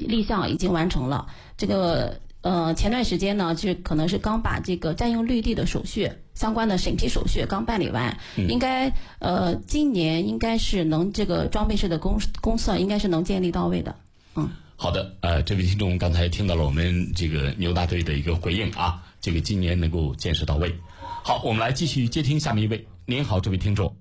立项已经完成了。这个前段时间呢，可能是刚把这个占用绿地的手续相关的审批手续刚办理完，应该今年应该是能这个装备式的公厕应该是能建立到位的。 好的，这位听众刚才听到了我们这个牛大队的一个回应啊，这个今年能够建设到位。好，我们来继续接听下面一位。您好，这位听众。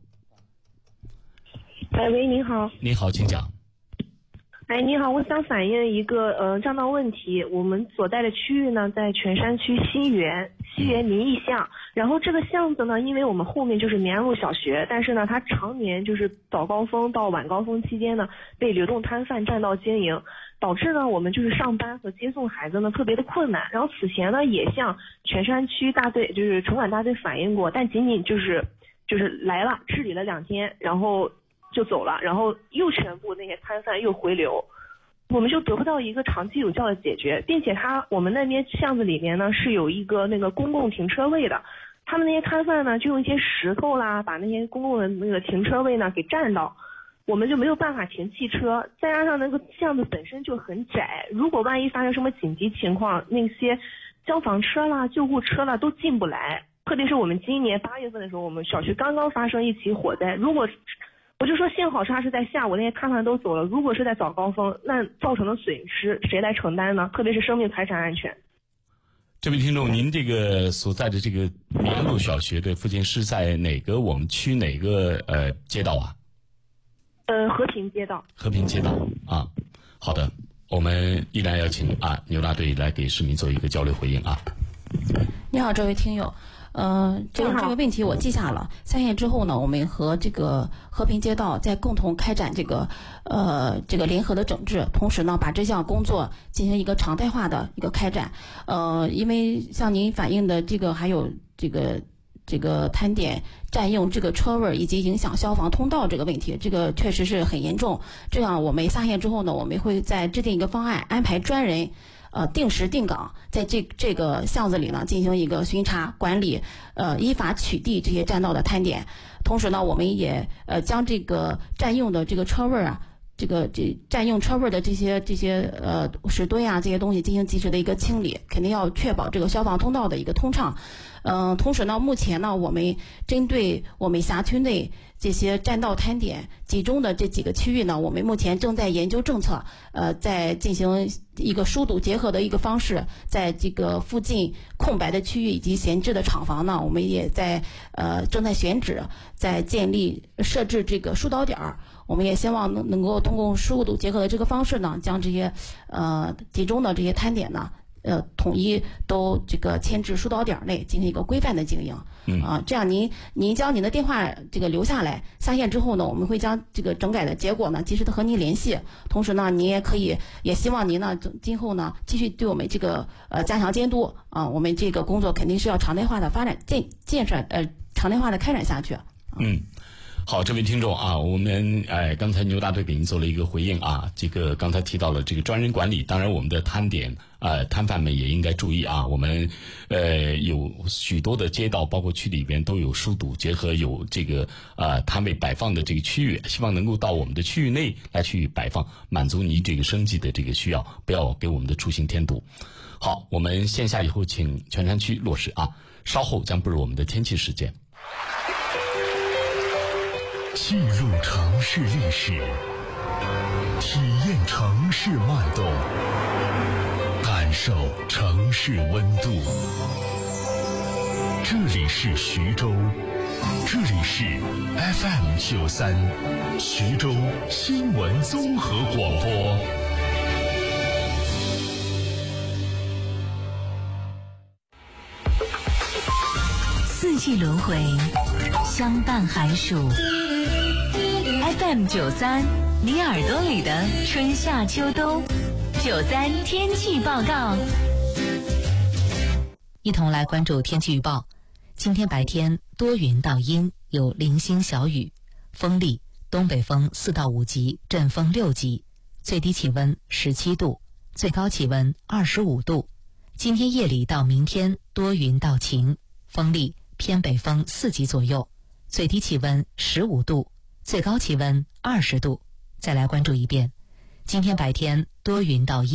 喂，您好。 您好，请讲。 你好，我想反映一个占道问题。我们所在的区域呢，在泉山区西园民意巷。然后这个巷子呢，因为我们后面就是绵安路小学，但是呢，它常年就是早高峰到晚高峰期间呢，被流动摊贩占道经营，导致呢我们就是上班和接送孩子呢特别的困难。然后此前呢也向泉山区大队就是城管大队反映过，但仅仅就是来了治理了2天，然后就走了，然后又全部那些摊贩又回流，我们就得不到一个长期有效的解决。并且我们那边巷子里面呢是有一个那个公共停车位的，他们那些摊贩呢就用一些石头啦把那些公共的那个停车位呢给占到，我们就没有办法停汽车。再加上那个巷子本身就很窄，如果万一发生什么紧急情况，那些消防车啦救护车啦都进不来。特别是我们今年8月份的时候，我们小区刚刚发生一起火灾，如果我就说幸好它是在下午，那些摊贩都走了，如果是在早高峰，那造成的损失谁来承担呢？特别是生命财产安全。 这位听众，您这个所在的这个绵安路小学的附近是在哪个我们区哪个街道啊？ 和平街道。和平街道啊，好的，我们依然要请牛大队来给市民做一个交流回应啊。 你好，这位听友。这个问题我记下了。下线之后呢，我们和这个和平街道再共同开展这个联合的整治，同时呢，把这项工作进行一个常态化的一个开展。因为像您反映的这个还有这个摊点占用这个车位以及影响消防通道这个问题，这个确实是很严重。这样我们下线之后呢，我们会再制定一个方案，安排专人。定时定岗，在这个巷子里呢进行一个巡查管理，依法取缔这些占道的摊点。同时呢，我们也将这个占用的这个车位占用车位的这些石堆啊这些东西进行及时的一个清理，肯定要确保这个消防通道的一个通畅。同时呢，目前呢，我们针对我们辖区内这些占道摊点集中的这几个区域呢，我们目前正在研究政策，在进行一个疏堵结合的一个方式，在这个附近空白的区域以及闲置的厂房呢，我们也在正在选址，在设置这个疏导点儿。我们也希望能够通过疏堵结合的这个方式呢，将这些集中的这些摊点呢。统一都这个迁至疏导点内进行一个规范的经营。这样您将您的电话这个留下来，下线之后呢，我们会将这个整改的结果呢及时的和您联系。同时呢，您也希望您呢今后呢继续对我们这个加强监督啊，我们这个工作肯定是要常态化的发展建设常态化的开展下去。 好，这位听众啊，我们刚才牛大队给您做了一个回应啊，这个刚才提到了这个专人管理，当然我们的摊点摊贩们也应该注意啊，我们有许多的街道包括区里边都有疏堵结合有这个摊位摆放的这个区域，希望能够到我们的区域内来去摆放，满足您这个生计的这个需要，不要给我们的出行添堵。好，我们线下以后请泉山区落实啊，稍后将步入我们的天气时间。 进入城市历史，体验城市脉动，感受城市温度。这里是徐州，这里是 FM93 徐州新闻综合广播。 四季轮回，相伴寒暑。FM93，你耳朵里的春夏秋冬。93天气报告，一同来关注天气预报。今天白天多云到阴，有零星小雨，风力东北风4到5级，阵风6级，最低气温17度，最高气温25度。今天夜里到明天多云到晴，风力偏北风4级左右，最低气温15度，最高气温20度。再来关注一遍，今天白天多云到阴。